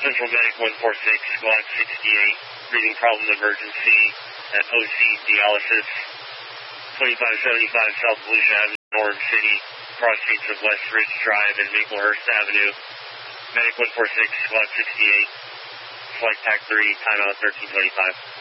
Central Medic 146, Squad 68, reading problem emergency at OC Dialysis, 2575 South Volusia Avenue, Orange City, cross streets of West Ridge Drive and Maplehurst Avenue. Medic 146, Squad 68, Flight Pack 3, timeout 1325.